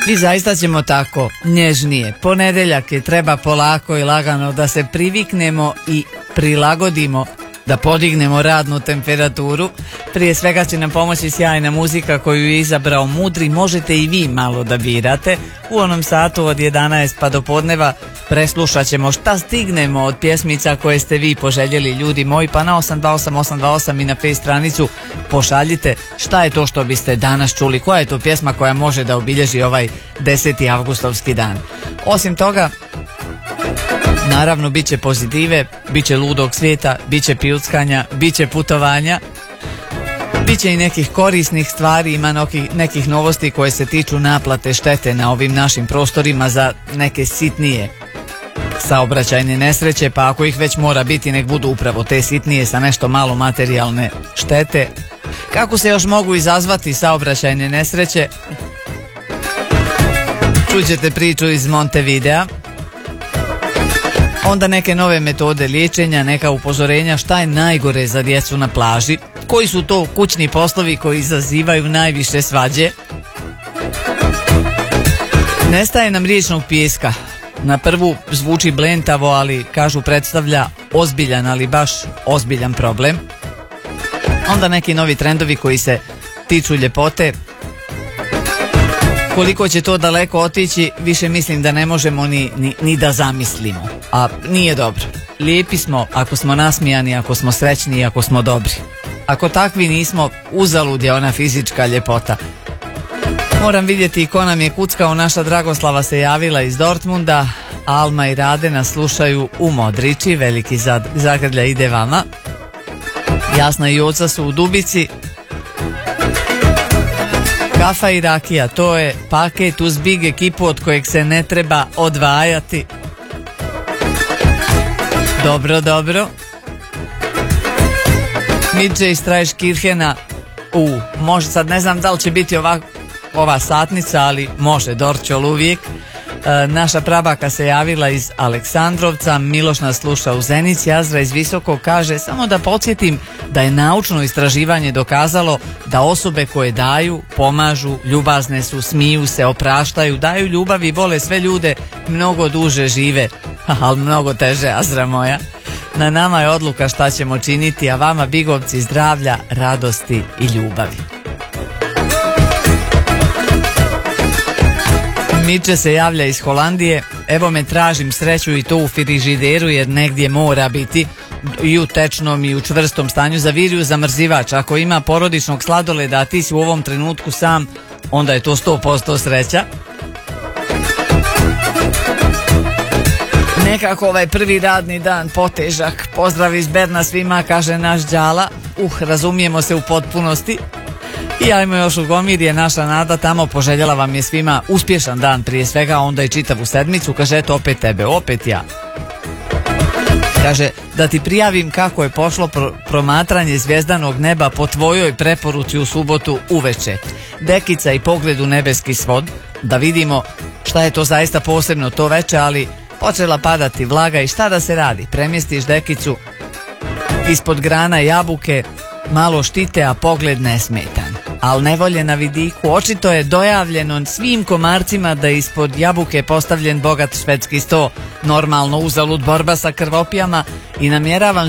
I zaista ćemo tako, nježnije. Ponedeljak je, treba polako i lagano da se priviknemo i prilagodimo, da podignemo radnu temperaturu. Prije svega će nam pomoći sjajna muzika koju je izabrao Mudri. Možete i vi malo da birate. U onom satu od 11 pa do podneva preslušat ćemo šta stignemo od pjesmica koje ste vi poželjeli, ljudi moji, pa na 828828 i na Facebook stranicu pošaljite šta je to što biste danas čuli, koja je to pjesma koja može da obilježi ovaj 10. avgustovski dan. Osim toga, naravno, bit će pozitive, bit će ludog svijeta, bit će pijuckanja, bit će putovanja, bit će i nekih korisnih stvari, ima nekih novosti koje se tiču naplate štete na ovim našim prostorima za neke sitnije saobraćajne nesreće, pa ako ih već mora biti, nek budu upravo te sitnije sa nešto malo materijalne štete. Kako se još mogu izazvati saobraćajne nesreće? Čućete priču iz Montevidea. Onda neke nove metode liječenja, neka upozorenja šta je najgore za djecu na plaži, koji su to kućni poslovi koji izazivaju najviše svađe. Nestaje nam riječnog pijeska. Na prvu zvuči blentavo, ali kažu predstavlja ozbiljan, ali baš ozbiljan problem. Onda neki novi trendovi koji se tiču ljepote. Koliko će to daleko otići, više mislim da ne možemo ni da zamislimo. A nije dobro. Lijepi smo ako smo nasmijani, ako smo srećni i ako smo dobri. Ako takvi nismo, uzalud je ona fizička ljepota. Moram vidjeti ko nam je kuckao. Naša Dragoslava se javila iz Dortmunda. Alma i Rade nas slušaju u Modrići. Veliki zagrlja ide vama. Jasna i Joca su u Dubici. Kafa i rakija, to je paket uz big ekipu od kojeg se ne treba odvajati. Dobro, dobro. Midže iz Trajškirhena. Može, sad ne znam da li će biti ova satnica, ali može, Dorčol uvijek. Naša prabaka se javila iz Aleksandrovca, Miloš nas sluša u Zenici, Azra iz Visokog kaže, samo da podsjetim da je naučno istraživanje dokazalo da osobe koje daju, pomažu, ljubazne su, smiju se, opraštaju, daju ljubav i vole sve ljude, mnogo duže žive, ali mnogo teže, Azra moja. Na nama je odluka šta ćemo činiti, a vama bigovci zdravlja, radosti i ljubavi. Miče se javlja iz Holandije. Evo me, tražim sreću i to u frižideru jer negdje mora biti, i u tečnom i u čvrstom stanju. Zaviriju zamrzivač. Ako ima porodičnog sladoleda, a ti si u ovom trenutku sam, onda je to 100% sreća. Nekako ovaj prvi radni dan potežak. Pozdrav iz Berna svima, kaže naš Đala. Razumijemo se u potpunosti. I ajmo još u Gomirje, naša Nada tamo poželjela vam je svima uspješan dan prije svega, onda i čitavu sedmicu. Kaže, eto opet tebe, opet ja. Kaže, da ti prijavim kako je pošlo promatranje zvjezdanog neba po tvojoj preporuci u subotu uveče. Dekica i pogled u nebeski svod, da vidimo šta je to zaista posebno to veče, ali počela padati vlaga i šta da se radi? Premjestiš dekicu ispod grana jabuke, malo štite, a pogled nesmetan. Al nevolje na vidiku, očito je dojavljeno svim komarcima da ispod jabuke postavljen bogat švedski sto. Normalno uzalud borba sa krvopijama i namjeravam